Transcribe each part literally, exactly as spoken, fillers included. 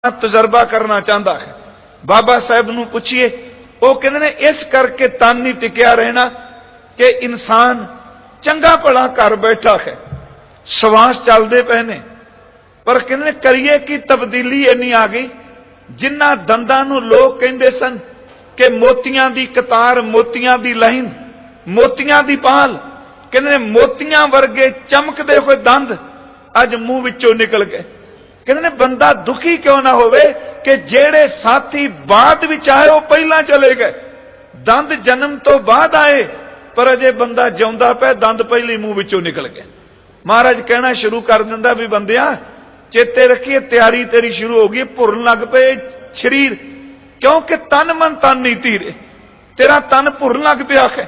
तजर्बा करना चाहता है। बाबा साहब नूं पुछिए, वो कहते ने इस करके तन नहीं टिकिया रहना कि इंसान चंगा भला घर बैठा है, श्वास चलते पे ने, पर कहते करिए कि तब्दीली इन्नी आ गई। जिन्ना दंदां नूं लोग कहते सन कि मोतियां दी कतार, मोतियां दी लाइन, मोतियां दी पाल, कहते मोतियां वर्गे चमकते हुए दंद अज मुंह विचों निकल गए। कहते बंदा दुखी क्यों ना होवे कि जेड़े साथी बाद विच आए वो पहला चले गए। दंद जन्म तो बाद आए पर अजे बंदा जिउंदा पे, दंद पहले मुंह विचों निकल गए। महाराज कहना शुरू कर दिंदा भी बंदिया चेते रखिए तैयारी तेरी शुरू हो गई, भुरन लग पे शरीर, क्योंकि तन मन तन नहीं धीरे, तेरा तन भुरन लग पिया है,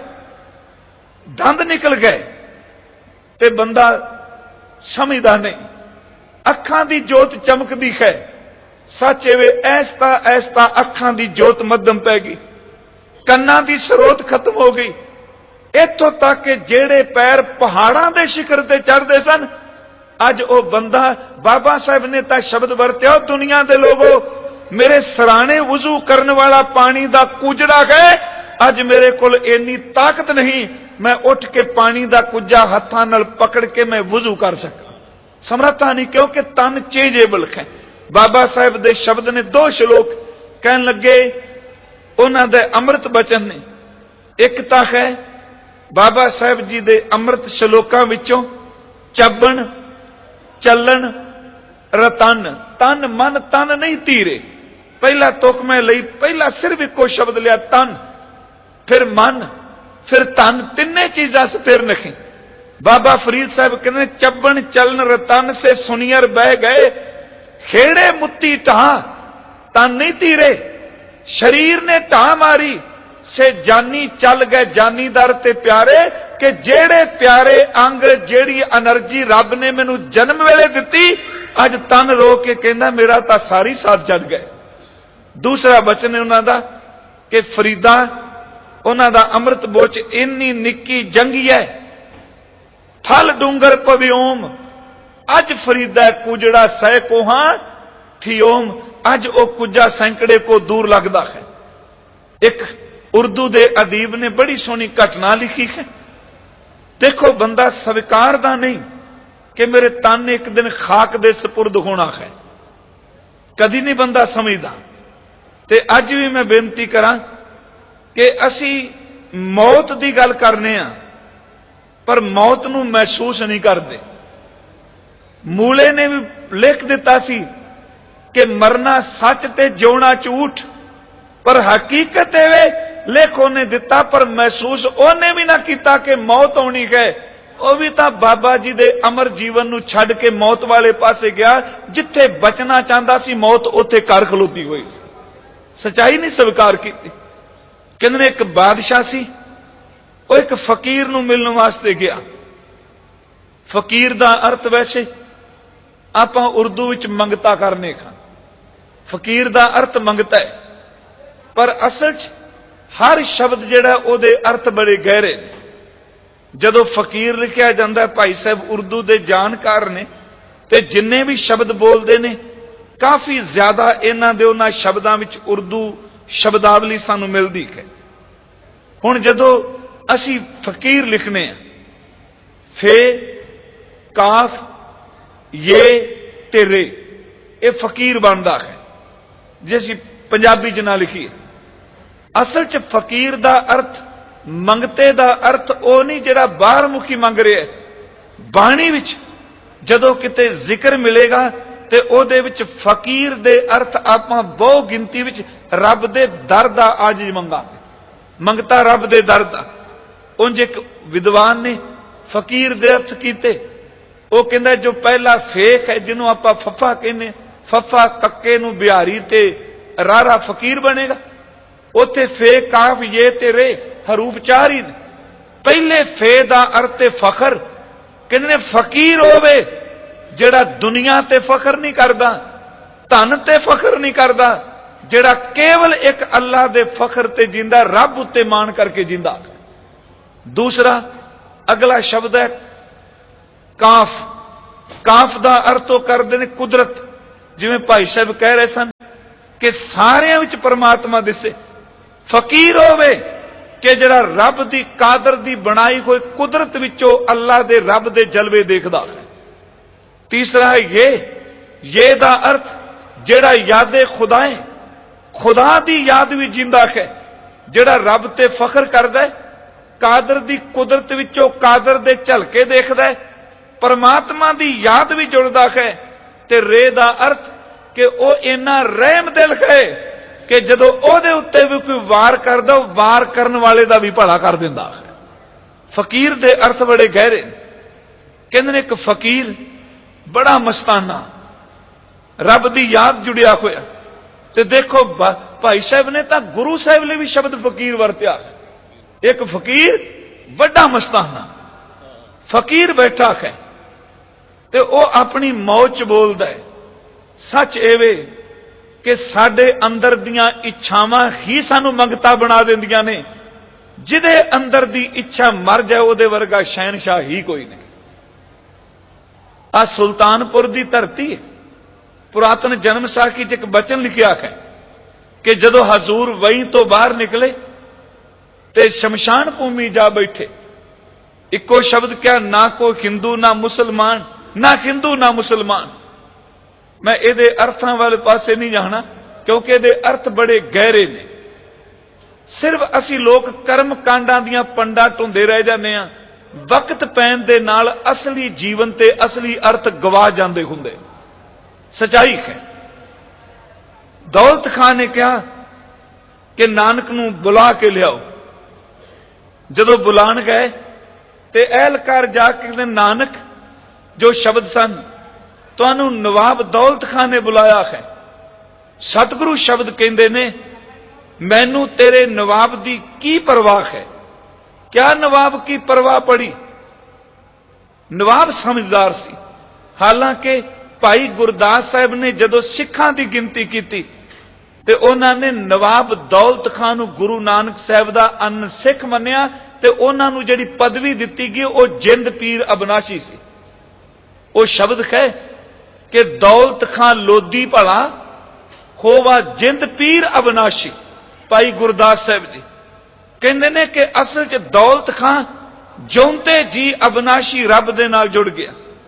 दंद निकल गए ते बंदा समझदा नहीं। अखां दी जोत चमकदी है, सच एवे ऐसता ऐसता अखां दी जोत मध्यम पै गई, कन्नां दी स्रोत खत्म हो गई। इत्थों तक कि जेड़े पैर पहाड़ां दे शिखर ते चढ़दे सन, अज ओ बंदा, बाबा साहब ने तां शब्द वरत्या, दुनिया दे लोगो मेरे सराणे वुजू करने वाला पानी दा कुजड़ा है, अज मेरे कोल इन्नी ताकत नहीं मैं उठ के पानी दा कुजा हत्थां नाल पकड़ के मैं वुजू कर सका, समर्था नहीं, क्योंकि तन चेंजेबल है। बाबा साहब दे शब्द ने दो श्लोक कहन लगे, उन्हां दे अमृत बचन ने। एक तां है बाबा साहब जी दे अमृत श्लोकां विचों चबन चलन रतन, तन मन तन नहीं धीरे। पहला तुक मैं लई, पहला सिर्फ इको शब्द लिया तन, फिर मन, फिर तन, तिन्ने चीजा स्थिर नहीं। बाबा फरीद साहब कहते चबन चलन रतन से सुनियर बह गए, खेड़े मुत्ती ढा तन नहीं धीरे। शरीर ने ढा मारी से जानी चल गए जानी दर ते प्यारे, कि जेड़े प्यारे अंग जेड़ी एनर्जी रब ने मैनू जन्म वेले दिती, अज तन रो के कहना मेरा तां सारी साथ चढ़ गए। दूसरा बचन है उन्हां दा कि फरीदा उन्हां दा अमृत बोच इन्नी निक्की जंगी है, थल डूंगर पविओम, अज फरीदा कुजड़ा सै कोहा थियोम, अज ओ कुजा सैकड़े को दूर लगता है। एक उर्दू दे अदीब ने बड़ी सोहनी घटना लिखी है। देखो बंदा स्वीकारदा नहीं कि मेरे तन एक दिन खाक दे सपुर्द होना है, कदी नहीं बंदा समझदा। ते अज भी मैं बेनती करा कि असी मौत की गल करने आ, पर मौत नूं महसूस नहीं करते। मूले ने भी लिख दिता सी कि मरना सच ते जिउना झूठ, पर हकीकत एवे लिख उन्हें दिता पर महसूस उन्हें भी ना किया कि मौत आनी है। वह भी तो बाबा जी दे अमर जीवन नूं छड्ड के मौत वाले पासे गया, जिथे बचना चाहता सी मौत उथे कर खलोती हुई, सच्चाई नहीं स्वीकार की। कहते एक बादशाह सी, वो एक फकीर नूं मिलने वास्ते गया। फकीर दा अर्थ वैसे आपां उर्दू विच मंगता करने का, फकीर दा अर्थ मंगता है, पर असल च हर शब्द जिहड़ा उहदे अर्थ बड़े गहरे ने। जदों फकीर लिखिया जांदा है, भाई साहब उर्दू दे जानकार ने ते जिन्ने भी शब्द बोलते ने काफी ज्यादा इन्हां दे उन्हां शब्दां विच उर्दू शब्दावली सानू मिलदी है। हुण जदों असी फकीर लिखने हैं, फे काफ ये ते रे, ये फकीर बनता है। जे असी पंजाबी च ना लिखीए, असल च फकीर दा अर्थ, मंगते दा अर्थ वो नहीं जिहड़ा बाहर मुखी मंग रहा है। बाणी विच जदों किते जिक्र मिलेगा ते ओदे विच फकीर दे अर्थ आपां बहु गिनती विच रब दे दर दा आजिज मंगांगे, मंगता रब दे दर दा। उंज एक विद्वान ने फकीर दे अर्थ कीते, वो कहंदा जो पहला फेख है जिन्हों आपां फफा कहने, फफा कक्के नूं बिहारी ते रारा फकीर बनेगा। उथे फे काफ ये ते रे हरूफ चार ही ने। पहले फे दा अर्थ फखर, कहने फकीर होवे जेड़ा दुनिया ते फखर नहीं करदा, धन ते फखर नहीं करदा, जेड़ा केवल एक अल्लाह दे फखर ते जिंदा, रब उत्ते मान करके जिंदा। दूसरा अगला शब्द है काफ, काफ दा अर्थ करदे ने कुदरत, जिवें भाई साहब कह रहे सन कि सारिਆਂ ਵਿੱਚ परमात्मा दिसे। फकीर होवे कि जिहड़ा रब दी कादर दी बनाई हुई कुदरत विचों अल्लाह दे रब दे जलवे देखदा है। तीसरा है ये ये दा अर्थ जिहड़ा यादे खुदाए खुदा दी याद भी जिंदा है, जिहड़ा रब ते फखर करदा है, कादर दी कुदरत विचों कादर दे झलके देखदा है, परमात्मा दी याद भी जुड़दा है। ते रे दा अर्थ कि वह इन्ना रहम दिल है कि जदों ओहदे उत्ते भी कोई वार करदा वार करन वाले दा भी भला कर दिंदा है। फकीर दे अर्थ बड़े गहरे। कहंदे ने एक फकीर बड़ा मस्ताना रब दी याद जुड़िया होया। ते देखो भाई साहब ने तां गुरु साहब ने भी शब्द फकीर वरत्या। एक फकीर बड़ा मस्ताना फकीर बैठा है ते वह अपनी मौज बोलदा है। सच एवे कि साडे अंदर दियां इच्छावां ही सानू मंगता बना दिंदियां ने। जिहदे अंदर दी इच्छा मर जाए उहदे वर्गा शहनशाह ही कोई नहीं। आ सुल्तानपुर दी धरती है। पुरातन जन्म साखी च एक बचन लिखिया है कि जदों हजूर वही तो बाहर निकले ते शमशान भूमि जा बैठे। इको शब्द क्या, ना कोई हिंदू ना मुसलमान, ना हिंदू ना मुसलमान। मैं इहदे अर्थां वाले पासे नहीं जाना क्योंकि इहदे अर्थ बड़े गहरे ने। सिर्फ असी लोग कर्म कांडां दियां पंडां ढूंढे रह जाने आ, वक्त पैण दे नाल असली जीवन ते असली अर्थ गवा जांदे हुंदे। सच्चाई है। दौलत खां ने कहा कि नानक नूं बुला के लियाओ। जदों बुलाण गए ते एहलकार जाके नानक जो शब्द सन तुहानू नवाब दौलत खां ने बुलाया है। सतगुरु शब्द कहंदे ने मैनू तेरे नवाब दी की परवाह है। क्या नवाब की परवाह पड़ी? नवाब समझदार सी। हालांकि भाई गुरदास साहब ने जदों सिखां दी गिनती की ते उन्हां ने नवाब दौलत खां नू गुरु नानक साहब दा अन सिख मन्निया ते उन्हां नू जिहड़ी पदवी दित्ती गई वह जिंद पीर अबनाशी सी। वह शब्द है कि दौलत खां लोधी भला होवा जिंद पीर अबनाशी। भाई गुरदास साहब जी कहते ने कि असल च दौलत खां जिउंदे जी अबनाशी रब दे नाल जुड़ गया।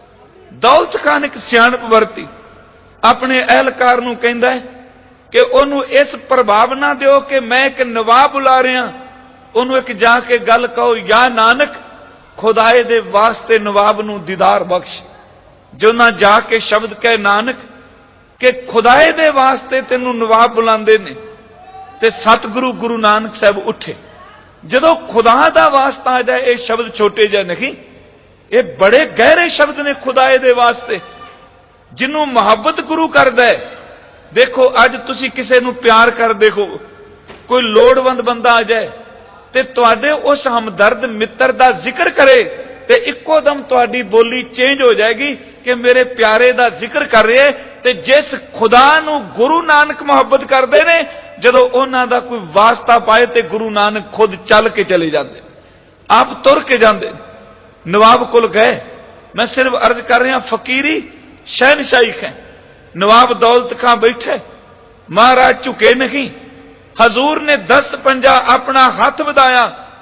दौलत खां ने एक सियाणप वरती। अपने एहलकार नूं कहंदा है कि उहनूं इस प्रभाव ना दिओ कि मैं एक नवाब बुला रहा, उहनूं एक जाके गल कहो, या नानक खुदाए दे वास्ते नवाब नूं दीदार बख्श। जो ना जाके शब्द कहे नानक कि खुदाए दे वास्ते तेनू नवाब बुलांदे ने ते सतगुरु गुरु नानक साहब उठे। जदों खुदा दा वास्ता आ जाए ये शब्द छोटे जा नहीं, ये बड़े गहरे शब्द ने खुदाए दे वास्ते। जिन्हों मुहब्बत गुरु करदा है। देखो अज तुसी किसे नू प्यार कर देखो, कोई लोड़वंद बंदा आ जाए ते तुहाडे उस हमदर्द मित्र दा जिक्र करे ते इक्को दम तुहाडी बोली चेंज हो जाएगी कि मेरे प्यारे दा जिक्र कर रहे। ते जिस खुदा नू गुरु नानक मुहब्बत करते ने, जदों उन्हां दा कोई वास्ता पाए ते गुरु नानक खुद चल के चले जाते, आप तुर के जाते। नवाब कोल गए। मैं सिर्फ अर्ज कर रहा फकीरी शहनशाही है। नवाब दौलत खां बैठे, महाराज झुके नहीं। हजूर ने दस पंजा अपना हाथ ਵਧਾਇਆ,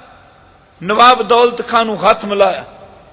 नवाब दौलत खां नूं हाथ मिलाया।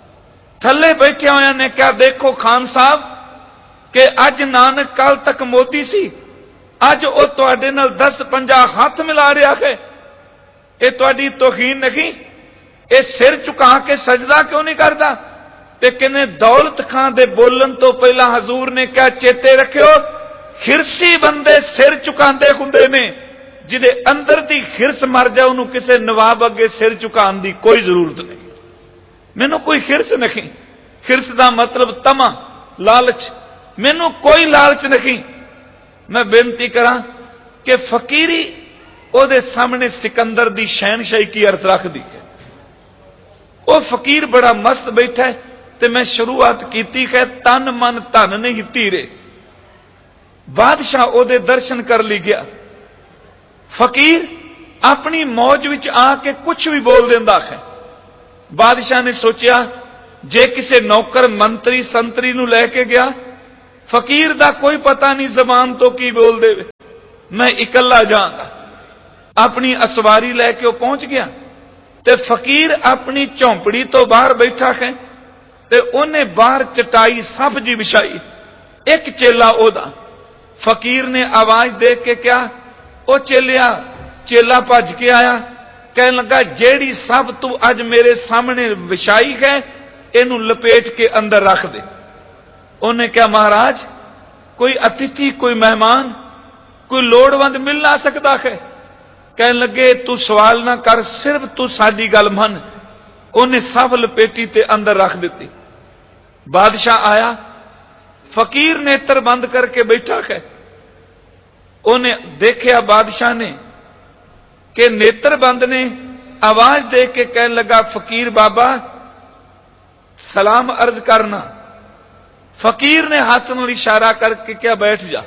थले बैठे होया ने क्या, देखो खान साहब कि अज नानक कल तक मोदी सी, अज वह तुहाडे नाल दस पंजा हाथ मिला रहा है। ये तुहाडी तौहीन नहीं? ये सिर झुका के सजदा क्यों नहीं करता? ते कहने दौलत खां दे बोलन तो पहला हजूर ने क्या चेते रखियो, खिरसी बंदे सिर झुकांदे हुंदे ने, जिदे अंदर दी खिरस मर जाए उन्हों किसी नवाब अगे सिर झुकाने की कोई जरूरत नहीं। मैनू कोई खिरस नहीं। खिरस का मतलब तमा लालच, मैनू कोई लालच नहीं। मैं बेनती करा कि फकीरी ओदे सामने सिकंदर दी शहनशाही की अर्थ रख दी है। वह फकीर बड़ा मस्त बैठा है ते मैं शुरुआत की है तन मन धन नहीं धीरे। बादशाह ओदे दर्शन कर ली गया। फकीर अपनी मौज विच आके कुछ भी बोल देंदा है। बादशाह ने सोचा जे किसी नौकर मंत्री संतरी नूं लैके गया, फकीर दा कोई पता नहीं जबान तो की बोल देवे, मैं इकल्ला जाऊंगा। अपनी असवारी लैके वो पहुंच गया ते फकीर अपनी झोंपड़ी तो बाहर बैठा है ते उन्हें बाहर चटाई सफ जी बिछाई। एक चेला ओदा फकीर ने आवाज दे के क्या ओ चेलिया, चेला भज के आया, कहने लगा जेड़ी सब तू अज मेरे सामने विछाई है इनू लपेट के अंदर रख दे। उन्हें क्या महाराज कोई अतिथि कोई मेहमान कोई लोड़वंद मिल ना सकता है। कहने लगे तू सवाल ना कर, सिर्फ तू साडी गल मन। उन्हें सब लपेटी ते अंदर रख दी। बादशाह आया, फकीर नेत्र बंद करके बैठा है। उन्हें देखा बादशाह ने कि नेत्र बंद ने, आवाज दे के कहने लगा फकीर बाबा सलाम अर्ज करना। फकीर ने हाथ में इशारा करके क्या बैठ जा।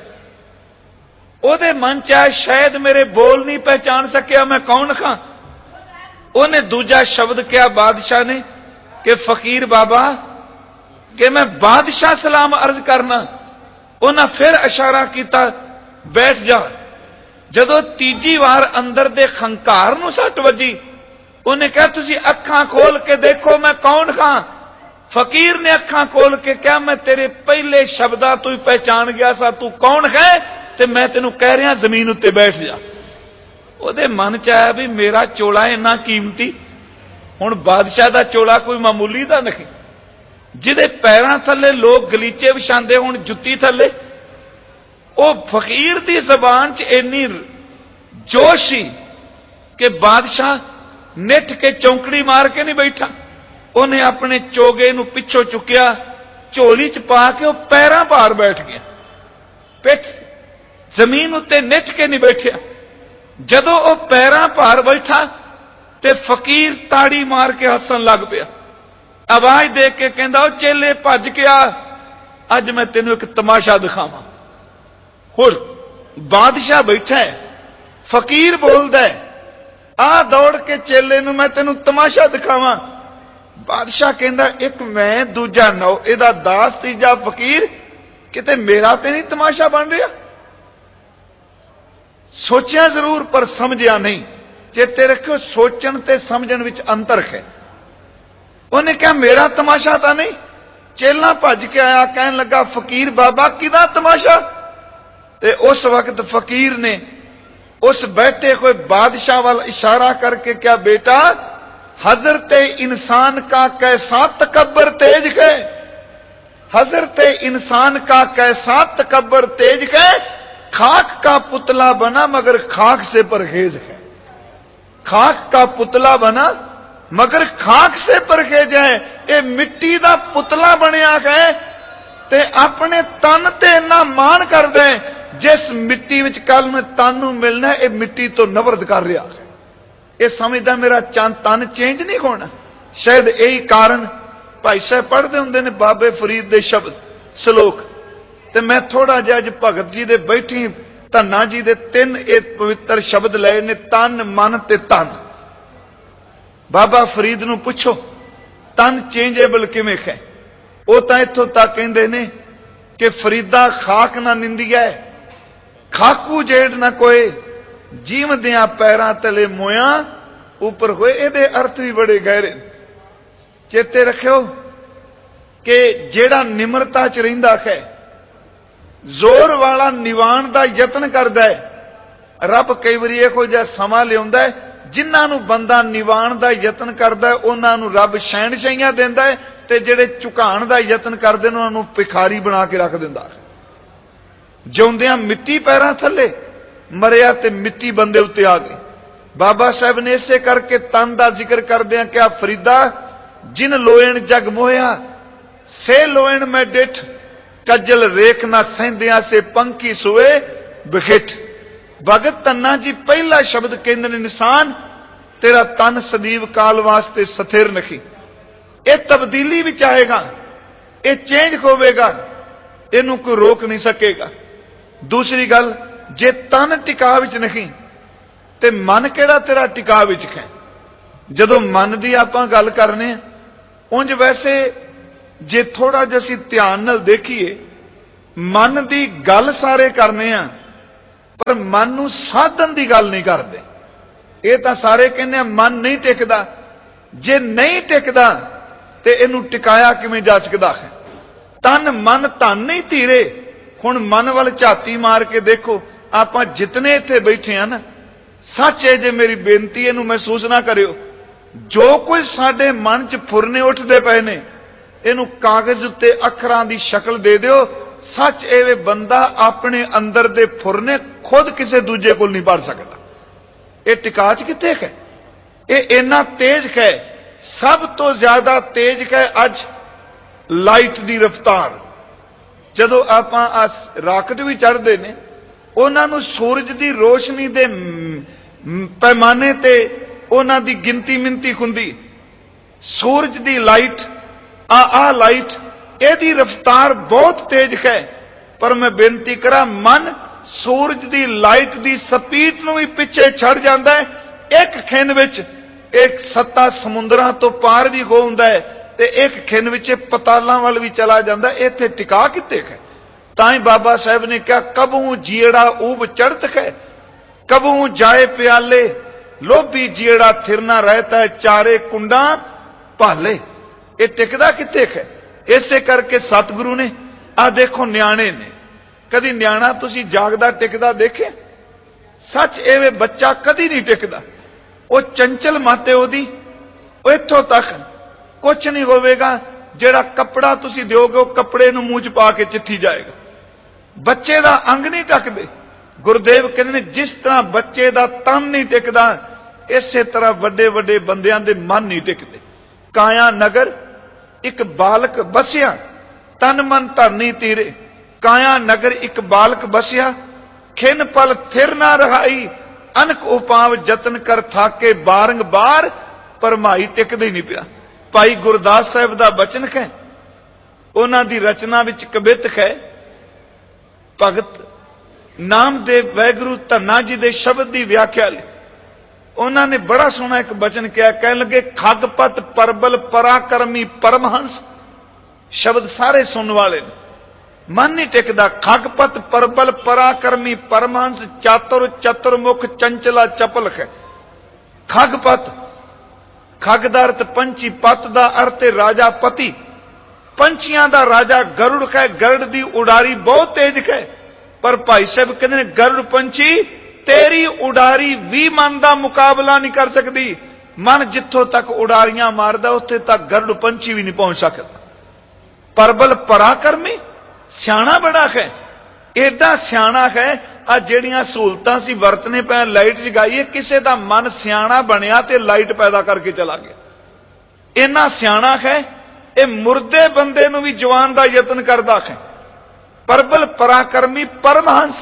ओदे मन च आया शायद मेरे बोल नहीं पहचान सकिया मैं कौन खां। उन्हें दूजा शब्द क्या बादशाह ने कि फकीर बाबा कि मैं बादशाह सलाम अर्ज करना। उन्हें फिर इशारा किया बैठ जा। जदों तीजी बार अंदर दे खंकार नूं सट वजी, उन्हें कहा तुसी अखां खोल के देखो मैं कौन खां। फकीर ने अखां खोल के क्या मैं तेरे पहले शब्दा तू ही पहचान गया सा, तू कौन है ते मैं तेनू कह रहा जमीन उत्ते बैठ जा। ओदे मन च आया भी मेरा चोला इन्ना कीमती, हुण बादशाह दा चोला कोई मामूली दा नहीं, जिहदे पैरां थल्ले लोग गलीचे विछांदे हुण जुत्ती थल्ले। ओ फकीर दी जबान च इन्नी जोश सी कि बादशाह निठ के चौंकड़ी मार के नहीं बैठा। उन्हें अपने चोगे नूं पिछों चुकिया, झोली च पा के वह पैरां भार बैठ गया, पिठ जमीन उत्ते निठ के नहीं बैठा। जदों वह पैरां भार बैठा ते फकीर ताड़ी मार के हसन लग पिया। आवाज दे के कहंदा ओ चेले भज के आ, अज मैं तेनू एक तमाशा दिखावां। हुण बादशाह बैठा है, फकीर बोलदा है आ दौड़ के चेले नूं मैं तेनू तमाशा दिखावां। बादशाह कहंदा एक मैं दूजा नौ इहदा दास तीजा फकीर, किते मेरा ते नहीं तमाशा बन रहा। सोचिया जरूर पर समझिया नहीं। चेते रखियो सोचण ते समझण विच अंतर है। उन्हें क्या मेरा तमाशा तो नहीं। चेला भज के आया, कहन लगा फकीर बाबा किदा तमाशा। ते उस वक्त फकीर ने उस बैठे हुए बादशाह वाल इशारा करके क्या बेटा हजरत इंसान का कैसा तकब्बर तेज है, हजरत इंसान का कैसा तकब्बर तेज है, खाक का पुतला बना मगर खाक से परहेज है। खाक का पुतला बना मगर खाक से परहेज है। ये मिट्टी का पुतला बनया है ते अपने तन ते इन्ना मान कर दे जिस मिट्टी विच कल में तन नूं मिलना है, मिट्टी तो नफरत कर रहा है। ये समझदा मेरा चंद तन चेंज नहीं होना। शायद यही कारण भाई साहब पढ़ते होंगे ने बाबे फरीद दे शब्द सलोक, ते मैं थोड़ा जिहा अज भगत जी दे बैठी धन्ना जी दे तीन ये पवित्र शब्द लए ने, तन मन ते तन। बाबा फरीद नूं पुछो तन चेंजेबल किवें है। वो तो इत्थों तक कहंदे ने कि फरीदा खाक ना निंदिया है, खाकू जेड़ ना कोई, जीवदियां पैरां तले मोया ऊपर होए। इहदे अर्थ भी बड़े गहरे। चेते रखियो कि जेड़ा निमरता च रहिंदा है, जोर वाला निवाण दा यतन करदा है, रब कई बारी इहो जिहा समां लिआउंदा है जिन्हां नूं बंदा निवाण दा यतन करदा है उन्हां नूं रब शहनशाहियां दिंदा है, ते जेड़े झुकाण दा यतन करदे ने उन्हां नूं भिखारी बना के रख दिंदा है। जिउंदियां मिट्टी पैरां थल्ले, मरिया ते मिट्टी बंदे उत्ते आ गई। बाबा साहब ने इसे करके तन का जिक्र करदे क्या फरीदा जिन लोएण जग मोया से लोएण मैं डिठ, कजल रेख ना सहिंदिया से पंखी सुए बिखिठ। भगत धन्ना जी पहला शब्द कहंदे ने निशान तेरा तन सदीव काल वास्ते स्थिर नहीं। यह तब्दीली भी चाहेगा, यह चेंज होवेगा, इनू कोई रोक नहीं सकेगा। दूसरी गल जे तन टिका विच नहीं ते मन केड़ा तेरा टिका विच है। जदों मन की आपां गल करने उंज वैसे जे थोड़ा जिहा असीं ध्यान नाल देखीए मन की गल सारे करने आ, पर मन नूं साधन की गल नहीं करते। ये तो सारे कहने मन नहीं टिकदा, जे नहीं टिकदा तो इनू टिकाया किवें जा सकदा है। तन मन धन नहीं धीरे। हुण मन वाल झाती मार के देखो, आप जितने इत्थे बैठे हैं ना, सच है जे मेरी बेनती इनू महसूस ना करियो, जो कुछ साडे मन च फुरने उठते पे ने इनू कागज उत्ते अखरां दी शक्ल दे दिओ। सच एवे बंदा अपने अंदर दे फुरने खुद किसी दूजे को नहीं पढ़ सकता। ये टिकाच किथे है? ये इन्ना तेज है, सब तो ज्यादा तेज है अज लाइट की रफ्तार। जदों आपां राकेट भी चढ़ते ने, उन्हां नूं सूरज की रोशनी दे पैमाने ते उन्हां दी गिनती मिनती हुंदी। सूरज की लाइट आ आ लाइट एदी रफ्तार बहुत तेज है, पर मैं बेनती करा मन सूरज की लाइट की स्पीड नूं भी पिछे छड़ जांदा है। एक खिन विच एक सत्ता समुद्रां तो पार भी हो हुंदा है ते एक खिन विच पतालां वाल भी चला जांदा है। इत्थे टिका किते है? ताई बाबा साहब ने कहा कबू जीड़ा ऊब चढ़त है, कबू जाए प्याले लोभी जीड़ा थिरना रहता है, चारे कुंडा भाले। ये टिकदा किते है? इसे करके सतगुरु ने आ देखो न्याणे ने, कदी न्याणा तुसी जागदा टिकदा देखे? सच एवे बच्चा कदी नहीं टिकदा। वो चंचल माते ओदी इत्थों तक कुछ नहीं होवेगा। जेड़ा कपड़ा तुसी दिओगे वो कपड़े नूं मूंह च पा के चिट्ठी जाएगा। बच्चे दा अंग नहीं ढकदे। गुरुदेव कहंदे ने जिस तरह बच्चे दा तन नहीं टिकदा, इसे तरह वड्डे वड्डे बंदियां दे मन नहीं टिकदे। काया नगर एक बालक बसिया, तन मन धरनी तीरे। काया नगर एक बालक बसिया, खिन पल थिर ना रहाई। अनक उपाव जतन कर थाके बारंबार, पर माई टिकदे नहीं पिया। भाई गुरदास साहब दा बचन है, उन्हां दी रचना विच कवित है। भगत नामदेव वैगुरु धन्ना जी दे शब्द की व्याख्या ली उन्होंने बड़ा सोहना एक बचन किया। कह लगे खगपत परबल पराक्रमी परमहंस। शब्द सारे सुनने वाले ने, मन नहीं टिकदा। खगपत परबल पराक्रमी परमहंस, चातुर चतुर्मुख चंचला चपल है। खगपत, खग दा अर्थ पंछी, पत दा अर्थ राजा पति। पंछियां दा राजा गरुड़ है। गरुड़ दी उड़ारी बहुत तेज है, पर भाई साहब कहते हैं गरुड़ पंछी तेरी उड़ारी भी मन का मुकाबला नहीं कर सकती। मन जिथों तक उड़ारियां मारदा उत्थे तक गरुड़ पंछी भी नहीं पहुंच सकता। परबल पराक्रमी, सियाणा बड़ा है। एडा सियाणा है। आ जेड़ियां सहूलतां सी वरतने पे लाइट जगाई है, किसी का मन सियाणा बनया ते लाइट पैदा करके चला गया। इन्ना सियाणा है, ये मुर्दे बंदे नूं भी जवान का यतन करदा है। परबल पराक्रमी परमहंस,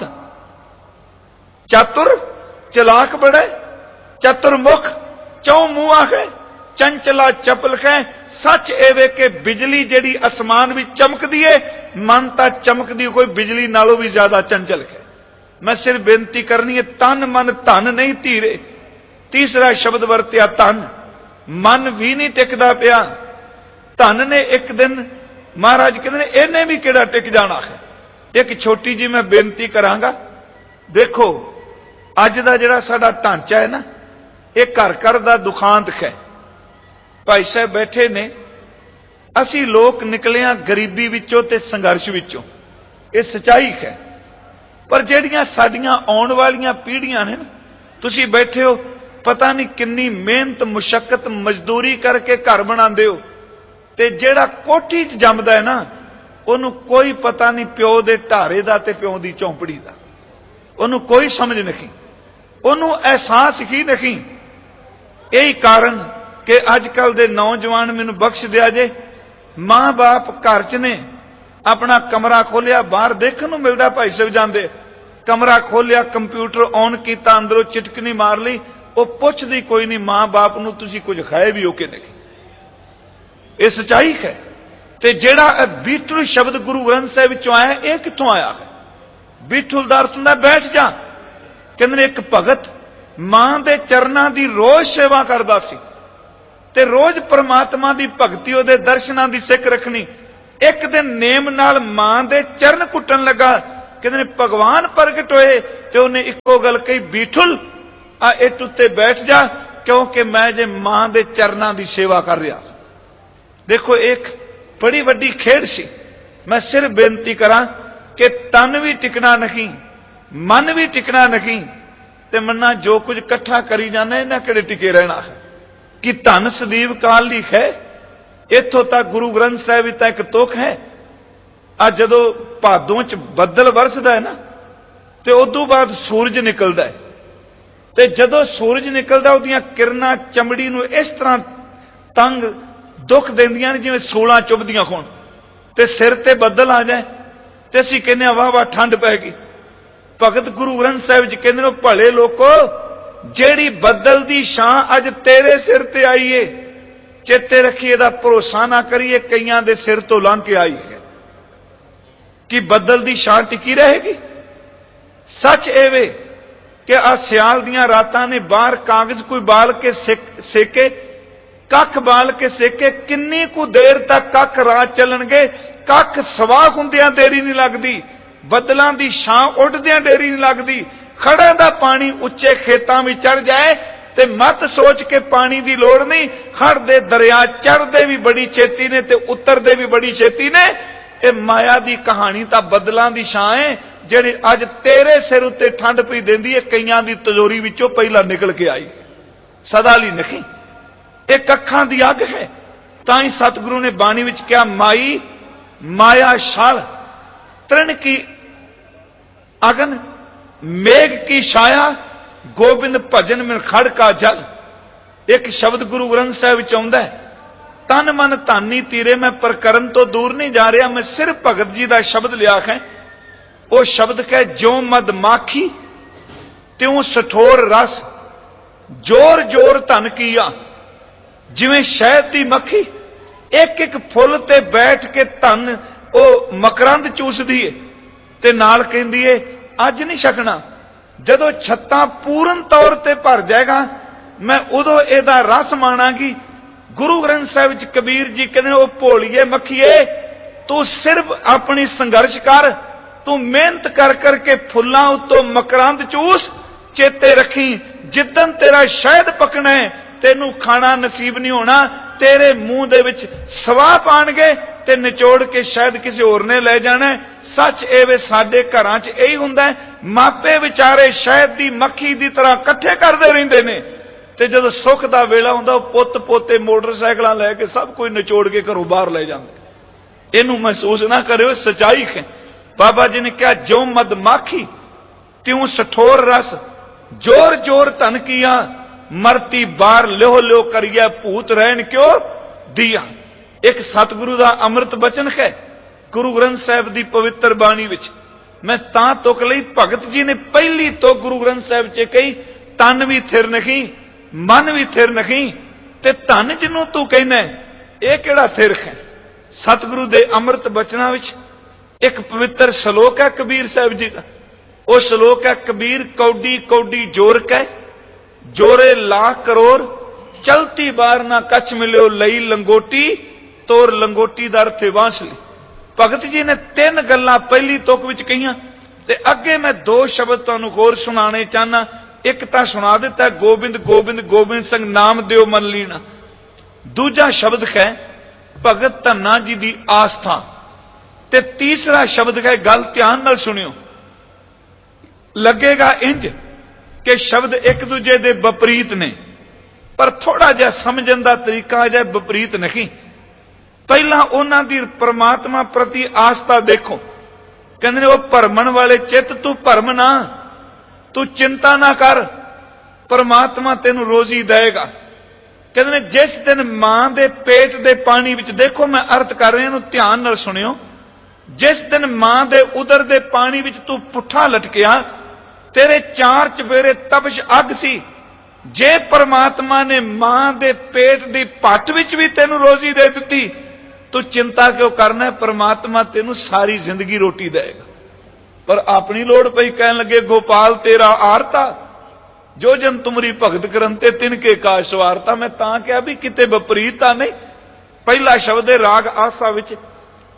चतुर चलाक बड़ा, चतुर्मुख चौ मुआ है, चंचला चपल है। सच एवे के बिजली जेड़ी आसमान भी चमकदी है, मन ता चमकदी कोई बिजली नालों भी ज्यादा चंचल है। मैं सिर्फ बेनती करनी है, तन मन धन नहीं धीरे। तीसरा शब्द वरत्या धन। मन भी नहीं टिकदा पिया। धन ने एक दिन महाराज कहते इन्हें भी केड़ा टिक जाना है। एक छोटी जी मैं बेनती करांगा। देखो अज दा जिहड़ा साडा ढांचा है ना, ये घर घर दा दुखांत है। भाई साहब बैठे ने, असी लोग निकले हां गरीबी विचों ते संघर्ष विचों, ये सच्चाई है। पर जिहड़ियां साडियां आउण वालियां पीढ़ियां ने, तुसीं बैठे हो, पता नहीं किन्नी मेहनत मुशक्कत मजदूरी करके घर बनांदे हो, ते जिहड़ा कोठी च जमदा है ना, उहनूं कोई पता नहीं प्यो दे ढारे दा ते प्यो दी झोंपड़ी दा। उहनूं कोई समझ नहीं, उहनूं एहसास ही नहीं। यही कारण कि अजकल दे नौजवान, मैनूं बख्श दिया जे, मां बाप घर च ने, अपना कमरा खोलिया, बाहर देखण नूं मिलदा भाई साहब जांदे, कमरा खोलिया, कंप्यूटर ऑन किया, अंदरों चिटकनी मार ली, वो पुछदी कोई नहीं मां बाप नूं तुसीं कुछ खाए भी हो के नहीं। ये सच्चाई है। ते जेड़ा बीठल शब्द गुरु ग्रंथ साहिब विचों आया, यह कित्थों आया है? बीठल दा अर्थ हुंदा बैठ जा। कहंदे एक भगत मां दे चरनां दी रोज सेवा करदा सी ते रोज परमात्मा दी भगती, उहदे दर्शनां दी सिक रखनी। एक दिन नेम नाल मां दे चरण कुटन लगा। कहते भगवान प्रगट होए तो उन्हें इको गल कही, बीठुल आ इट उत्ते बैठ जा, क्योंकि मैं जे मां दे चरनां दी सेवा कर रहा। देखो एक बड़ी वड्डी खेड सी। मैं सिर्फ बेनती करा कि तन भी टिकना नहीं, मन भी टिकना नहीं, ते मन्ना जो कुछ इकट्ठा करी जाने इन्हां किहड़े टिके रहना है। कि धन सदीव काल लिख है, इथों तक गुरु ग्रंथ साहिब विच एक तुक है। अज जदों भादों च बदल वरसदा है ना, ते उदों बाद सूरज निकलदा है, ते जदों सूरज निकलदा उहदियां किरणां चमड़ी नूं इस तरह तंग दुख देंदियां ने जिवें सूलां चुभदियां होण, ते सिर ते बदल आ जाए ते असीं कहने वाह वाह ठंड पै गई। भगत गुरु ग्रंथ साहिब जी कहंदे ने, भले लोको जेड़ी बदल दी छां अज तेरे सिर ते आई है, चेते रखिए दा भरोसा ना करिए, कईयां दे सिर तो लंघ के आई है। कि बदल दी छां टिकी रहेगी? सच एवे कि आ सियाल दियां रातां ने बाहर कागज कोई बाल के सेके, कख बाल के सेके, किन्नी कु देर तक कख रात चलणगे, कख सवाह हुंदियां देरी नहीं लगदी, बदलां दी छां उड़दियां देरी नहीं लगदी। खड़ां दा पानी उच्चे खेतां में चढ़ जाए ते मत सोच के पानी दी लोड़ नहीं, हड़ दे दरिया चढ़दे भी बड़ी छेती ने ते उतरदे भी बड़ी छेती ने। ये माया दी कहानी तां बदलां दी छां है, जिहड़ी अज तेरे सिर उत्ते ठंड पई देंदी है, कईयां दी तिजोरी विचों पहिला निकल के आई, सदा लई नहीं। एक अखां दी अग है। तां ही सतगुरु ने बाणी विच कहा, माई माया शाल तृण की अगन, मेघ की छाया, गोबिंद भजन में खड़ का जल। एक शब्द गुरु ग्रंथ साहिब विच आउंदा है, तन मन धानी तीरे। मैं प्रकरण तो दूर नहीं जा रहा, मैं सिर्फ भगत जी का शब्द लिया है। वो शब्द कह, ज्यों मद माखी त्यों सठोर रस, जोर जोर धन किया। जिवें शहद दी मक्खी एक एक फुल ते बैठ के धन ओ मकरंद चूसदी है, ते नाल कहंदी है अज नहीं छकना, जदों छत्तां पूर्ण तौर ते भर जाएगा मैं उदों इहदा रस माणांगी। गुरु ग्रंथ साहिब च कबीर जी कहंदे, ओ भोलीए मक्खीए, तू सिर्फ अपनी संघर्ष कर, तू मेहनत कर करके फुल्लां उत्तों मकरंद चूस। चेते रखी, जिद्दन तेरा शहद पकना है तेनू खाना नसीब नहीं होना, तेरे मुंह दे विच सवाह पाणगे ते निचोड़ के शायद किसी होर ने ले जाना है। सच एवे साडे घरां च यही हुंदा है, मापे विचारे शहद दी मक्खी दी तरह इकट्ठे करदे रहिंदे ने, ते जदों सुख दा वेला हुंदा पुत्त पोते मोटरसाइकिलां लैके सब कोई निचोड़ के घरों बाहर ले जांदे। इहनूं महसूस ना करियो, सच्चाई है। बाबा जी ने कहा, ज्यों मद माखी त्यों सठोर रस, जोर जोर धन किया, मरती बार ल्यो ल्यो करिए, भूत रहन क्यों दिया। एक सतगुरु का अमृत बचन है गुरु ग्रंथ साहिब की पवित्र बाणी विच। मैं तां तुक लई, भगत जी ने पहली तो गुरु ग्रंथ साहिब च कही, तन भी थिर नहीं, मन भी थिर नहीं, ते धन जिन्हों तू कहना यह किहड़ा थिर है। सतगुरु दे अमृत बचना विच एक पवित्र श्लोक है कबीर साहिब जी का। वह श्लोक है, कबीर कौडी कौडी जोर कै, जोरे लाख करोड़, चलती बार ना कछ मिलो लई लंगोटी, तोर लंगोटी दा अर्थ बांसली। भगत जी ने तीन गल्लां पहली तुक विच कहियां, ते अगे मैं दो शब्द तुहानूं होर सुनाने चाहना। एक तां सुना दिता, गोबिंद गोबिंद गोबिंद सिंह नाम दिओ मन लीना। दूजा शब्द है भगत धन्ना जी दी आस्था, ते तीसरा शब्द है, गल ध्यान नाल सुनियो, लगेगा इंज कि शब्द एक दूजे दे विपरीत ने, पर थोड़ा जिहा समझण दा तरीका जिहा विपरीत नहीं। पहला उन्हां दी परमात्मा प्रति आस्था देखो। कहंदे ने, ओ भरमण वाले चित तू भरम ना, तू चिंता ना कर, परमात्मा तेनू रोजी देगा। कहंदे ने, जिस दिन मां दे पेट दे पानी विच, देखो मैं अर्थ कर रहा हूं, ध्यान नाल सुनियो, जिस दिन मां दे उदर दे पानी विच तू पुठा लटकिया, तेरे चार चफेरे तपश अग सी। जे परमात्मा ने मां दे पेट दी पट विच भी तेनू रोजी दे दिती, तू चिंता क्यों करना है, परमात्मा तेनू सारी जिंदगी रोटी देगा। पर अपनी लोड़ पई कहन लगे, गोपाल तेरा आरता, जो जन तुमरी भगत करंते तिनके का स्वारता। मैं तां कहा भी किते विपरीतता नहीं। पहला शब्द है राग आसा विच,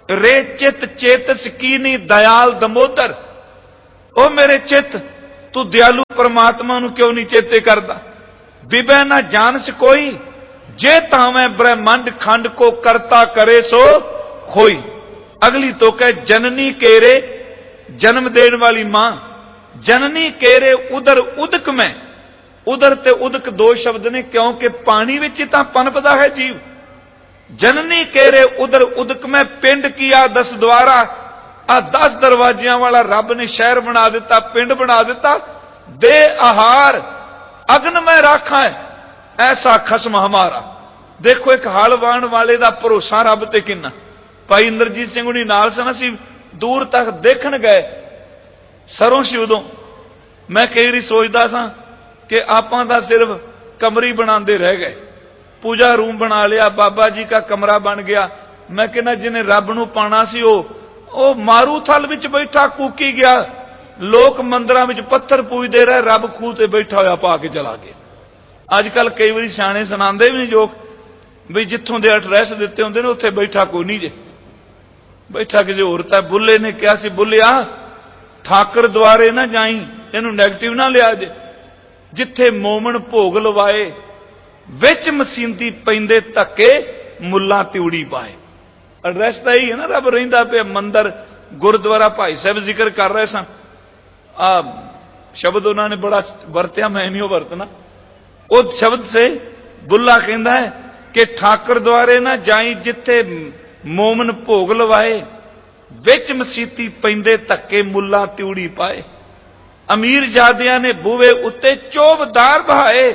रे चित चेतस कीनी दयाल दमोदर, ओ मेरे चित तू दयालु परमात्मा नूं क्यों नहीं चेते करदा। विबै ना जानस कोई, जे तावें ब्रह्मंड खंड को करता करे सो होई। अगली तो कह जननी केरे, जन्म देने वाली मां, जननी केरे उदर उदक में। उदर ते उदक दो शब्द ने, क्योंकि पानी विच ही तां पनपदा है जीव। जननी केरे उदर उदक में पिंड किया दस द्वारा। आ दस दरवाजियां वाला रब ने शहर बना दिता, पिंड बना दिता। दे आहार अग्न में राखा है, ऐसा खसम हमारा। देखो एक हल वाहण वाले का भरोसा रब ते किन्ना। भाई इंद्रजीत सिंह हुणी नाल सन, असीं दूर तक देखण गए सरों सी। उदों मैं कई बारी सोचदा सां कि आपां तां सिर्फ कमरे बनाते रह गए, पूजा रूम बना लिया, बाबा जी का कमरा बन गया। मैं कहना जिन्हें रब नूं पाना सी ओ मारू थल विच बैठा कूकी गया। लोग मंदिरां विच पत्थर पूजते रहे, रब खूह ते बैठा होया पा के चला गया। अजकल कई बारी सियाणे सुणांदे भी नहीं जोक, भी जिथों दे एड्रैस दिते होंदे ने उत्थे बैठा कोई नहीं जे, बैठा किसी होर ता। बुल्ले ने कहा सी, बुल्लिया ठाकर द्वारे ना जाई, इनू नैगेटिव ना लिया जे। जिथे मोमन भोग लवाए, विच मसींदी पैंदे धक्के, मुल्ला तिउड़ी पाए। एड्रैस तो यही है ना, रब रहिंदा पे मंदिर गुरुद्वारा। भाई साहब जिक्र कर रहे सन, आ शब्द उन्होंने बड़ा वरत्या, मैं नहीं वरतना। उस शब्द से बुल्ला कहता है कि ठाकर द्वारे ना जाई, जिथे मोमन भोग लवाए, विच मसीती पैंदे धक्के, मुल्ला तिउड़ी पाए। अमीर जादियां ने बूहे उत्ते चौबदार बहाए।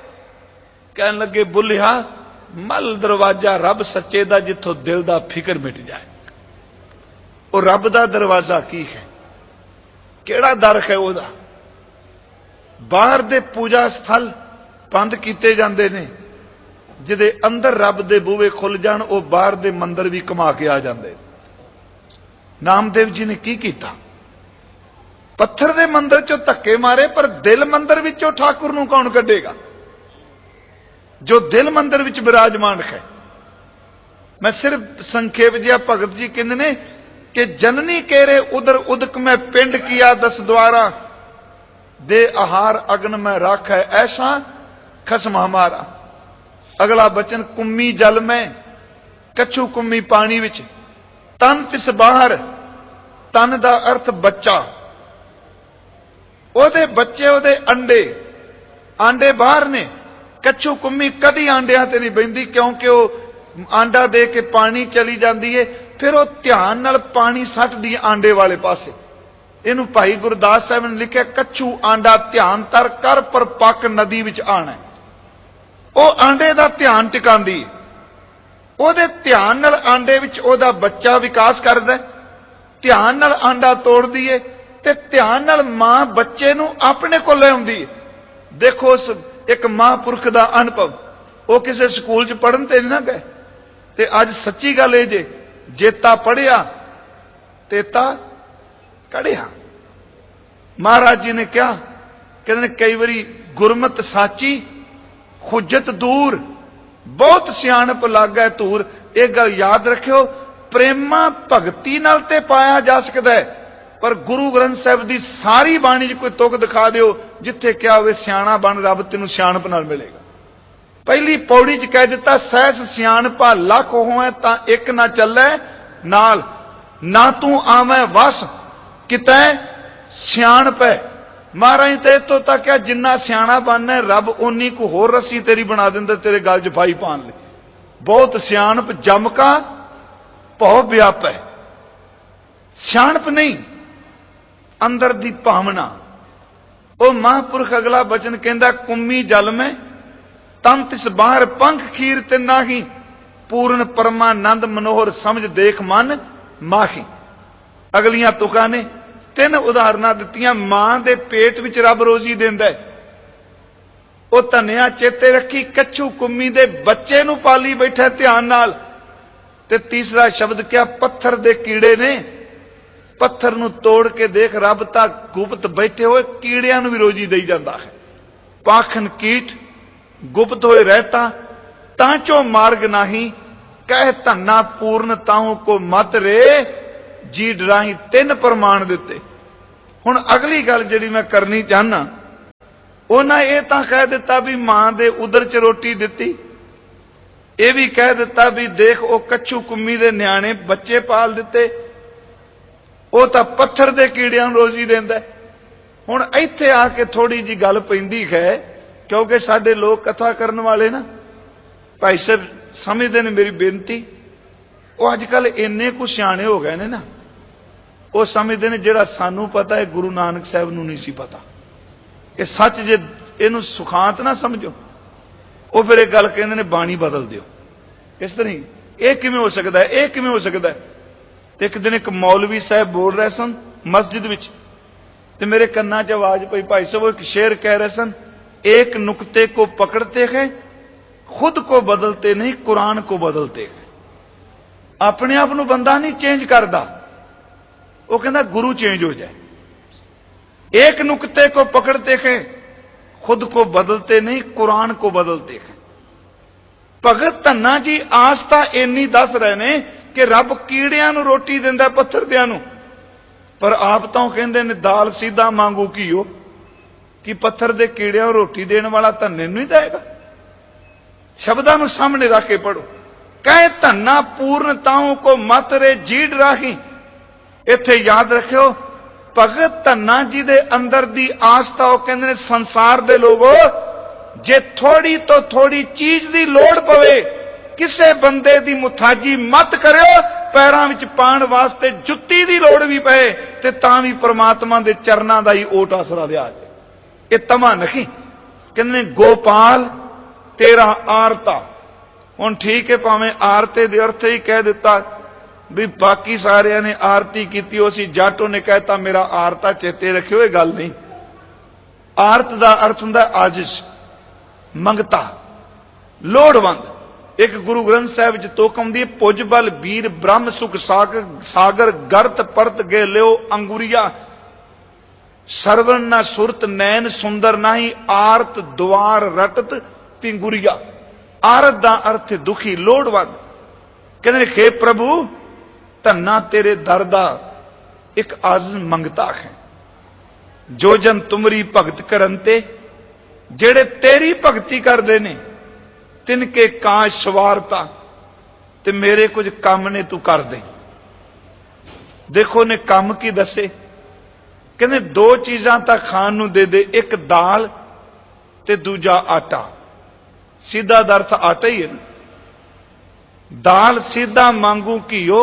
कहन लगे बुल्लिया मल दरवाजा रब सच्चे दा, जिथों दिल दा फिक्र मिट जाए। और रब दा दरवाजा की है, केड़ा दर है ओदा। बाहर दे पूजा स्थल बंद कीते जांदे ने, जिदे अंदर रब दे बूहे खुल जाण, ओ बाहर दे मंदिर भी घुमा के आ जांदे। नामदेव जी ने की कीता, पत्थर दे मंदिर चों धक्के मारे, पर दिल मंदिर विचों ठाकुर नूं कौन कढेगा, जो दिल मंदिर विच विराजमान है। मैं सिर्फ संखेप जिहा, भगत जी कहंदे ने कि जननी केरे उदर उदक में पिंड किया दस द्वारा। दे आहार अग्न में राख है, ऐसा खसम हमारा। अगला बचन कुम्मी जल में, कच्छू कुम्मी पानी विच, तन तिस बाहर। तन दा अर्थ बच्चा, ओदे बच्चे ओदे अंडे, आंडे बाहर ने। कच्छू कुम्मी कदी आंडिया ते नहीं बहिंदी, क्योंकि वह आंडा दे के पानी चली जाती है, फिर वह ध्यान नाल पानी सटदी आंडे वाले पासे। इनू भाई गुरदास साहब ने लिखा, कच्छू आंडा ध्यान तर कर, पर पक नदी विच आना। वो आंडे का ध्यान टिकांदी, ओदे ध्यान नाल आंडे विच ओदा बच्चा विकास करदा, ध्यान नाल आंडा तोड़दी है, ते ध्यान नाल मां बच्चे नूं अपने कोल ले आउंदी है। देखो उस एक महापुरख का अनुभव, वो किसी स्कूल च पढ़न ते नहीं ना गए, ते अज सच्ची गल है जे जेता पढ़िया तेता कढ़िया। महाराज जी ने क्या कहते, कई बारी गुरमत साची खुजत दूर, बहुत सियाणप लग गए धूर। एक गल याद रखियो, प्रेमा भगती नाल ते पाया जा सकता है, पर गुरु ग्रंथ साहिब की सारी बाणी च कोई तुक दिखा दिओ जिथे क्या होवे सियाणा बन, रब तेनू सियाणप नाल मिलेगा। पहली पौड़ी च कह दिता, सहस सियाणपा लख होए तां एक ना चलै नाल, ना तू आवे वस कितै सियाणप है। महाराज ते इतों तक क्या, जिन्ना सियाणा बनना रब उन्नी को होर रस्सी तेरी बना दिंदा तेरे गल च फाई पान लई। बहुत सियाणप जम का भौ व्याप है, सियाणप नहीं अंदर दी भावना। वो महापुरख अगला वचन कहता, कुम्मी जल में तन तिस बाहर पंख खीर ते नाही, पूर्ण परमानंद मनोहर समझ देख मन माही। अगलियां तुकां ने तीन उदाहरणा दित्तियां। मां दे पेट विच रब रोजी देंदा है, वो धनिया चेते रखी, कच्छू कुम्मी दे बच्चे नूं पाली बैठा ध्यान नाल। ते तीसरा शब्द क्या, पत्थर दे कीड़े ने, पत्थर नूं तोड़ के देख, रब तां गुप्त बैठे हुए कीड़ियां नूं भी रोजी दई जांदा है। पाखन कीट गुप्त होए रहता, तांचो मार्ग नाही, कह धन्ना पूर्णताओं को मत रे जी डराही। तीन प्रमाण दिते। हुण अगली गल जिहड़ी मैं करनी चाहना, उन्हें यह तां कह दिता भी मां दे उदर च रोटी दिती, यह भी कह दिता भी देख वो कच्छू कुम्मी दे न्याणे बच्चे पाल दिते, वो तां पत्थर दे कीड़ियां नूं रोजी देंदा। हुण इत्थे आके थोड़ी जी गल पैंदी है, क्योंकि साडे लोग कथा करन वाले ना भाई साहब समझते ने मेरी बेनती, वो अजकल इन्ने कुछ सियाणे हो गए ने ना, वो समझते ने जिहड़ा सानू पता है गुरु नानक साहब नूं नहीं सी पता। ये सच जे इहनूं सुखांत ना समझो, वो फिर एक गल कहंदे ने बाणी बदल दिओ। इस तरह ये किवें हो सकता है, ये किवें हो सकता है। ते एक दिन एक मौलवी साहब बोल रहे सन मस्जिद विच, ते मेरे कन्नां च आवाज पई, भाई साहब वो एक शेर कह रहे सन, एक नुक्ते को पकड़ते हैं खुद को बदलते नहीं कुरान को बदलते हैं। अपने आप नूं बंदा नहीं चेंज करता, वो कहता गुरु चेंज हो जाए। एक नुक्ते को पकड़ते हैं खुद को बदलते नहीं कुरान को बदलते हैं। भगत धन्ना जी आस्था इन्नी दस रहे ने कि रब कीड़ियां नूं रोटी दिंदा पत्थर दियां नूं, पर आप तो कहंदे ने दाल सीधा मांगू घीओ, कि पत्थर दे कीड़ियां रोटी देने वाला धन्ने नहीं देगा। शब्दां नूं सामने रख के पढ़ो। कह धन्ना पूर्णताओं को मत रे जी डराही। इत्थे याद रखियो, भगत धन्ना जी दे अंदर दी आस्था, वो कहंदे ने संसार दे लोगो जे थोड़ी तो थोड़ी चीज दी लोड़ पवे किसे बंदे दी मुथाजी मत करियो। पैरां विच पाण वास्ते जुत्ती दी लोड़ भी पए ते तां भी परमात्मा दे चरनां दा ही ओट आसरा लिया। ये तमा नहीं कहने गोपाल तेरा आरता। हुण ठीक है, भावें आरते दे अर्थ ही कह दिता भी बाकी सारिया ने आरती की, उसी जाटो ने कहता मेरा आरता चेते रखियो। ये गल नहीं। आरत दा अर्थ हुंदा आजिज, मंगता, लोड़वंद। एक गुरु ग्रंथ साहिब च तुक आउंदी है, पुज बल वीर ब्रह्म सुख सागर सागर गर्त परत गे लियो अंगुरिया, सरवण न सुरत नैन सुंदर नाही आरत द्वार रटत पिंगुरिया। आरत दा अर्थ दुखी, लोड़वंद। कहने हे प्रभु धन्ना तेरे दर दा एक आजिज मंगता है। जो जन तुमरी भगत करनते, जेड़े तेरी भगती करदे ने तिनके काज सवारता, ते मेरे कुछ काम ने तू कर दे। देखो ने काम की दसे, कहने दो चीजां तां खान नूं दे दे, एक दाल ते दूजा आटा। सीधा दर्थ आटा ही है ना। दाल सीधा मांगू घीओ,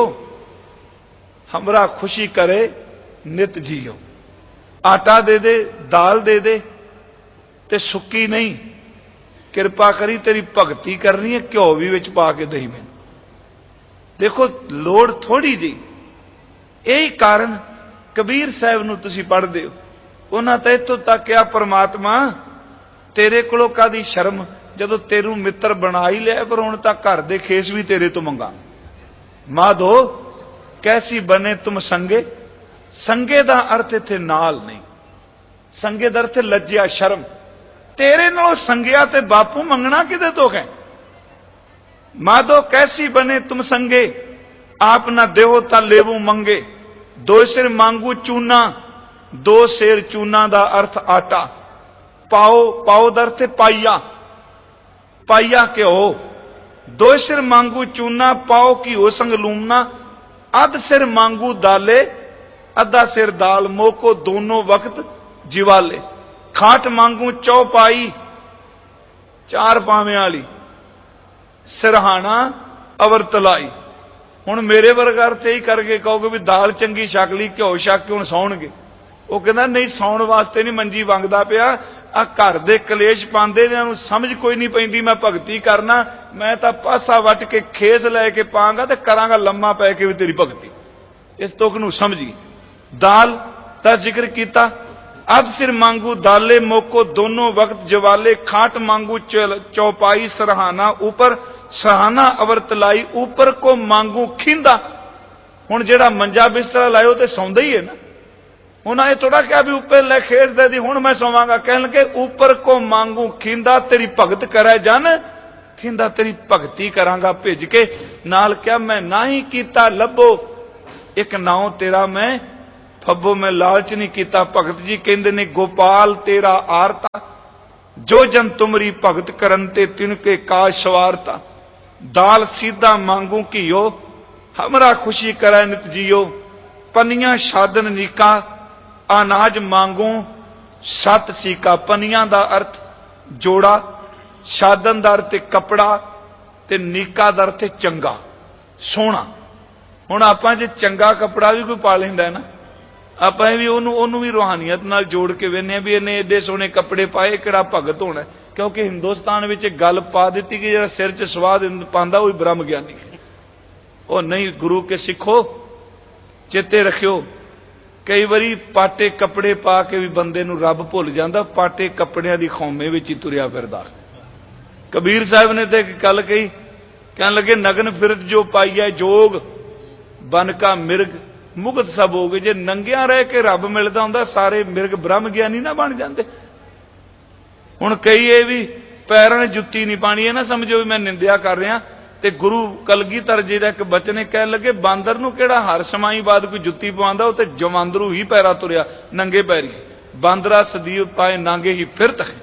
हमरा खुशी करे नित जियो। आटा दे दे, दाल दे दे, ते सुक्की नहीं, किरपा करी तेरी भगती करनी है, घ्यो भी विच पा के दई मैनूं। देखो लोड़ थोड़ी जी। यही कारण कबीर साहब नूं तुसीं पढ़दे हो, उन्हां तां इत्थों तक क्या परमात्मा तेरे कोलों कादी शर्म, जदों तेरू मित्र बना ही लिया, पर हुण तां घर दे खेस भी तेरे तो मंगा। माधो कैसी बने तुम संगे। संगे दा अर्थ इत्थे नाल नहीं, संगे दा अर्थ लज्जिया शर्म। तेरे नालों संगिया ते बापू मंगना किदे तो है। माधो कैसी बने तुम संगे, आप ना देहो ता लेवू मंगे। दो सिर मांगू चूना, दो सेर चूना दा अर्थ आटा। पाओ, पाओ दा अर्थ पाइया, पाइया घ्यो। दो सिर मांगू चूना, पाओ घीओ संग लूमना। अध सिर मांगू दाले, अद्धा सिर दाल मोको दोनों वक्त जिवाले। खाट मांगू चौपाई, चार पावे वाली। सिरहाना अवर तलाई। हुण मेरे वर्गा अर्थ यही करके कहोगे भी दाल चंगी छक ली, घ्यो छक के हुण सौणगे। वो कहना नहीं, सौण वास्ते नहीं मंजी वंगदा पिया, आ घर दे कलेश पांदे ने, उन्हें समझ कोई नहीं पैंदी। मैं भगती करना, मैं तां पासा वट के खेस लैके पांगा ते करांगा लम्मा पै के भी तेरी भगती। इस तुक नूं समझी। दाल दा जिक्र कीता। अब सिर मांगू दाले मोको दोनों वक्त जवाले। खाट मांगू चौपाई, सरहाना ऊपर, सरहाना अवरत लाई। ऊपर को मांगू खींदा। हुण जेड़ा मंजा बिस्तरा लायो ते सौंदा ही है ना। उन्हें थोड़ा क्या भी ऊपर ले खेस दे दी, हुण मैं सोवांगा। कहन लगे ऊपर को मांगू खींदा, तेरी भगत करे जन कहंदा तेरी भगती करांगा भेज के, नाल क्या मैं ना ही कीता लभो, एक नाव तेरा मैं फब्बो, मैं लालच नहीं कीता। भगत जी कहंदे ने गोपाल तेरा आरता, जो जन तुमरी भगत करन ते तिनके काज सवारता। दाल सीधा मांगू घियो, हमरा खुशी करै नित जियो। पनिया शादन नीका, अनाज मांगू सत सीका। पनिया दा अर्थ जोड़ा, शादन दा अर्थ कपड़ा, ते नीका दा अर्थ चंगा सोहना। हुण आपां जे चंगा कपड़ा भी कोई पा लैंदा है ना, आपां भी ओनू ओनू भी रूहानियत नाल जोड़ के वेखने भी इन्हें एडे सोहने कपड़े पाए, किहड़ा भगत होना। क्योंकि हिंदुस्तान विच गल पा दी कि जिहड़ा सिर च स्वाद पांदा वही ब्रह्म ज्ञानी है। वो नहीं, गुरु के सिखो, चेते रखियो। कई बारी पाटे कपड़े पा के भी बंदे नूं रब भुल जांदा, पाटे कपड़ियां दी खौमे विच ही तुरिया फिरदा। कबीर साहब ने तो एक गल कही, कहने लगे नगन फिरत जो पाइया जोग, बन का मिर्ग मुगत सब हो गए। जे नंगिया रह के रब मिलता होंदा, सारे मिर्ग ब्रह्म ज्ञानी ना बन जाते। हुण कई ये भी पैरां जुत्ती नहीं पानी, है ना समझो भी मैं निंदिया कर रहा। ते गुरु कलगीधर जी दा एक बचन है, कह लगे बांदर नूं किहड़ा हर समाई बाद कोई जुत्ती पवांदा, वो ते जमांदरू ही पैरा तुरिया नंगे पैरी। बांदरा सदीव पाए नांगे ही फिरत है।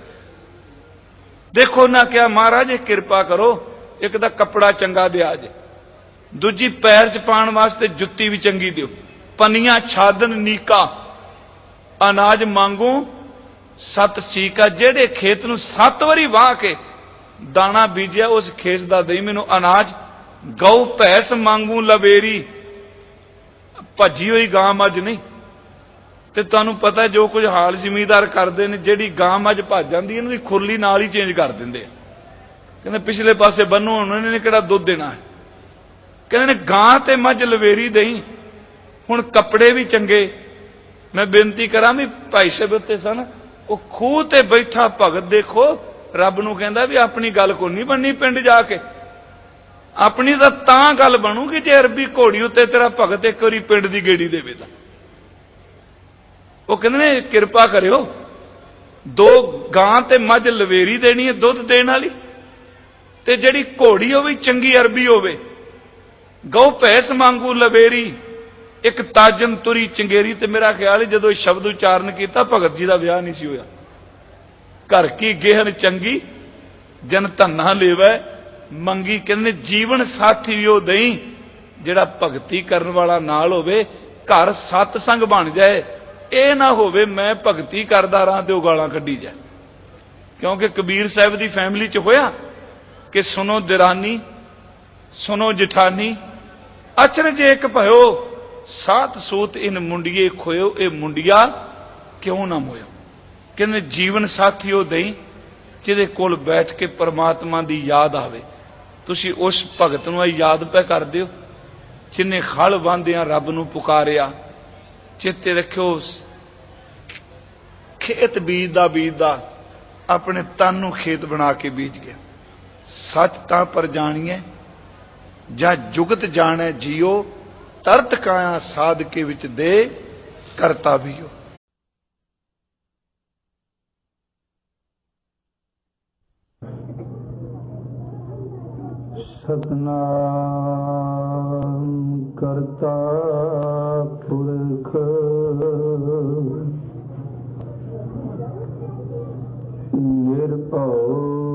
देखो ना क्या महाराज कृपा करो, एक दा कपड़ा चंगा दिया जे, दूजी पैर च पाण वास्ते जुत्ती भी चंगी दिओ। पनिया छादन नीका, अनाज मांगू सत सीका। जेड़े खेत नूं सत वारी वाह के दाना बीजिया, उस खेत दा दई मैनू अनाज। गऊ भैंस मांगू लवेरी, भजी हुई गां मज नहीं। ते तुहानूं पता है जो कुछ हाल जिमीदार करते हैं, जिहड़ी गां मज भज जाती है इन्हां दी खुरली नाल ही चेंज कर दिंदे। कहंदे पिछले पासे बन्नो, उन्होंने ने किहड़ा दुध देना है। कहंदे ने गां ते मज लवेरी दई। हुण कपड़े भी चंगे। मैं बेनती करा भी भाई साहब उत्ते सन, वो खूह ते बैठा भगत देखो रब नूं कहंदा भी अपनी गल कोई नहीं बननी पिंड जाके। अपनी तां तां गल बनूगी जे अरबी घोड़ी उत्ते तेरा भगत एक वारी पिंड दी गेड़ी देवे तां। वो कहंदे ने किरपा करियो, दो गां ते मझ लवेरी देनी है दुध देण वाली, ते जिहड़ी घोड़ी होवे चंगी अरबी होवे। गौ भैंस मांगू लवेरी, एक ताजन तुरी चंगेरी। ते मेरा ख्याल है जदों शब्द उच्चारण किया भगत जी का विआह नहीं सी होया। घर की गेहन चंगी जन धन्ना लेवै मंगी। कहंदे जीवन साथी भी वो दई जिहड़ा भगती करन वाला नाल होवे, घर सतसंग बन जाए। ये ना होवे मैं भगती करदा रहां ते गालां कड्ढी जाए। क्योंकि कबीर साहब की फैमिली च होया कि सुनो दिरानी सुनो जिठानी, अचरज एक भयो, सात सूत इन मुंडिए खोयो। ये मुंडिया क्यों ना मोया। कहंदे जीवन साथी वो दई जिहदे कोल बैठ के परमात्मा की याद आवे। तुसी उस भगत नूं याद पे करदे हो जिन्हें खल बांधिया रब नूं पुकारिया। चेते रखियो खेत बीजदा बीजदा अपने तन नूं खेत बना के बीज गया। सच तां पर जाणीए जा जुगत जाने जियो, तरत काया साध के विच दे करता भी हो। सतनाम करता पुरख निर्भव